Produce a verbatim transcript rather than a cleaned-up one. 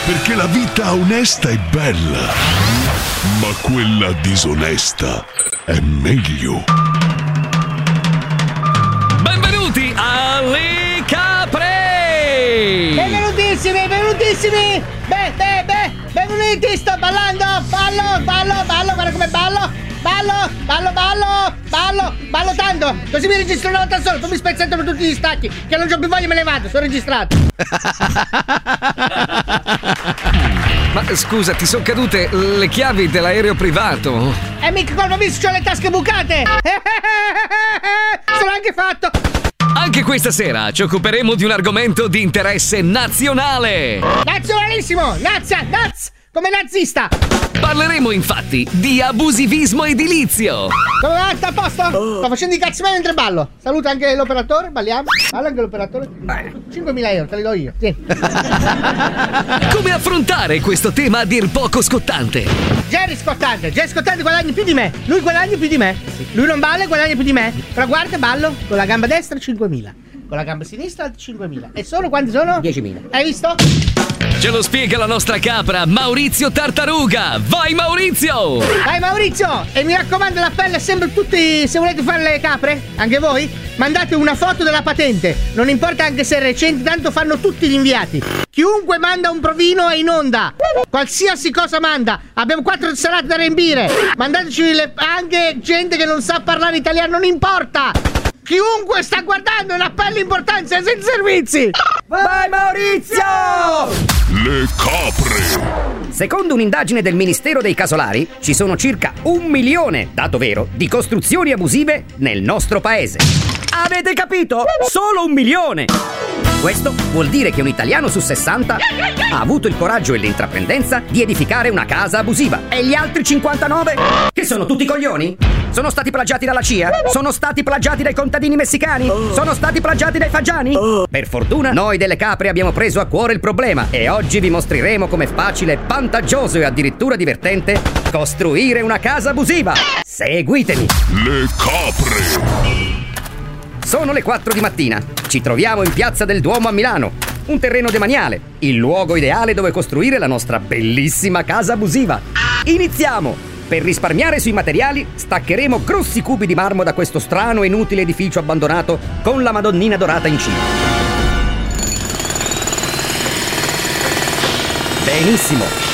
Perché la vita onesta è bella, ma quella disonesta è meglio. Benvenuti alle capre! Benvenutissimi, benvenutissimi! Beh, beh, beh, benvenuti, sto ballando! Ballo, ballo, ballo, guarda come ballo! Ballo, ballo, ballo, ballo, ballo tanto! Così mi registro una volta sola, poi mi spezzetto per tutti gli stacchi, che non c'ho più voglia, me ne vado, sono registrato! Ma scusa, ti sono cadute le chiavi dell'aereo privato? E mica colpa mia se c'ho le tasche bucate! Sono anche fatto! Anche questa sera ci occuperemo di un argomento di interesse nazionale! Nazionalissimo! Nazia! Naz! Come nazista! Parleremo infatti di abusivismo edilizio! Come va? Sta a posto? Oh. Sto facendo i cazzi miei mentre ballo. Saluta anche l'operatore, balliamo. Balla anche l'operatore. cinquemila euro, te li do io. Sì. Come affrontare questo tema a dir poco scottante? Jerry scottante, Jerry scottante guadagna più di me. Lui guadagna più di me. Lui non balla e guadagna più di me. Però guarda, ballo con la gamba destra cinquemila. Con la gamba sinistra cinquemila. E solo quanti sono? diecimila. Hai visto? Ce lo spiega la nostra capra Maurizio Tartaruga. Vai Maurizio! Vai Maurizio! E mi raccomando, l'appello è sempre tutti, se volete fare le capre, anche voi, mandate una foto della patente. Non importa anche se è recente, tanto fanno tutti gli inviati. Chiunque manda un provino è in onda. Qualsiasi cosa manda. Abbiamo quattro serate da riempire. Mandateci le, anche gente che non sa parlare italiano, non importa. Chiunque sta guardando è un appello importante, senza servizi. Vai Maurizio! Le capre. Secondo un'indagine del Ministero dei Casolari, ci sono circa un milione, dato vero, di costruzioni abusive nel nostro paese. Avete capito? Solo un milione! Questo vuol dire che un italiano su sessanta ha avuto il coraggio e l'intraprendenza di edificare una casa abusiva. E gli altri cinquantanove? Che sono tutti coglioni? Sono stati plagiati dalla C I A? Sono stati plagiati dai contadini messicani? Sono stati plagiati dai fagiani? Per fortuna, noi delle capre abbiamo preso a cuore il problema e oggi vi mostreremo com'è facile, vantaggioso e addirittura divertente costruire una casa abusiva. Seguitemi! Le capre. Sono le quattro di mattina. Ci troviamo in Piazza del Duomo a Milano. Un terreno demaniale, il luogo ideale dove costruire la nostra bellissima casa abusiva. Iniziamo! Per risparmiare sui materiali, staccheremo grossi cubi di marmo da questo strano e inutile edificio abbandonato con la Madonnina dorata in cima. Benissimo!